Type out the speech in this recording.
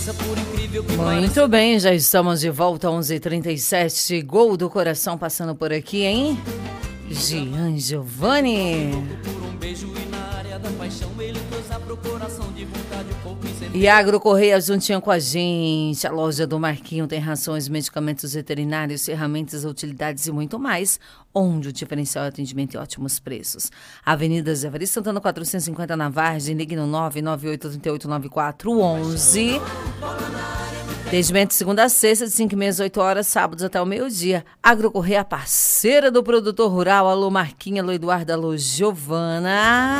Muito bem, já estamos de volta, 11h37. Gol do coração passando por aqui, hein? Gian Giovanni. E Agro Correia juntinho com a gente. A loja do Marquinho tem rações, medicamentos veterinários, ferramentas, utilidades e muito mais, onde o diferencial é atendimento e ótimos preços. Avenida Zé Vari Santana 450 na Vargem, ligue no 998389411. Atendimento segunda a sexta, de 5h30 às 8 horas, sábados até o meio-dia. Agro Correia, parceira do produtor rural. Alô Marquinha, alô Eduardo, alô Giovana.